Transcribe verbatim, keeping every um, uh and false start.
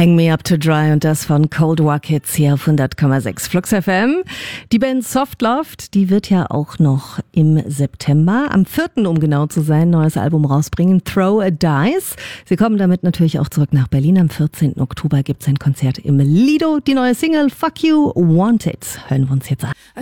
Hang Me Up to Dry und das von Cold War Kids hier auf hundert Komma sechs Flux F M. Die Band Softloft, die wird ja auch noch im September, am vierten um genau zu sein, neues Album rausbringen, Throw a Dice. Sie kommen damit natürlich auch zurück nach Berlin. Am vierzehnten Oktober gibt es ein Konzert im Lido. Die neue Single Fuck You Want It hören wir uns jetzt an.